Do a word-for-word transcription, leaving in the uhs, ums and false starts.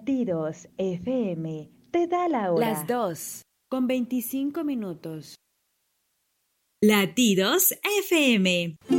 Latidos F M te da la hora. Las dos, con veinticinco minutos. Latidos F M.